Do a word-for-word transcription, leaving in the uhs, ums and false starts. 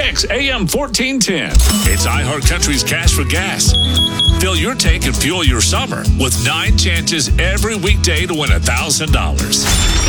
six, A M fourteen ten. It's iHeartCountry's Cash for Gas. Fill your tank and fuel your summer with nine chances every weekday to win one thousand dollars.